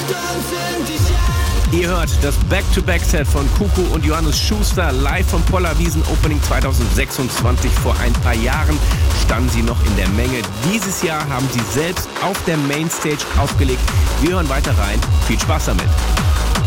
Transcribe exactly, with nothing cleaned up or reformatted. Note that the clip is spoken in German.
Ihr hört das Back-to-Back-Set von Kuku und Johannes Schuster live vom Pollerwiesen Opening zweitausendsechsundzwanzig. Vor ein paar Jahren standen sie noch in der Menge. Dieses Jahr haben sie selbst auf der Mainstage aufgelegt. Wir hören weiter rein. Viel Spaß damit.